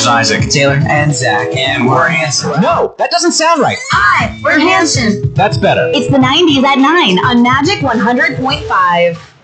Here's Isaac, Taylor, and Zach. and we're Hanson. No, that doesn't sound right. Hi, we're Hanson. That's better. It's the 90s at 9 on Magic 100.5.